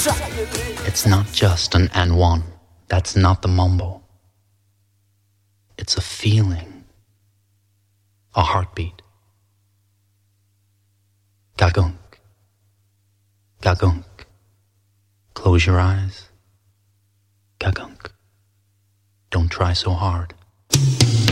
It's not just an and one. That's not the mumble. It's a feeling, a heartbeat. Gagunk, gagunk. Close your eyes. Gagunk. Don't try so hard.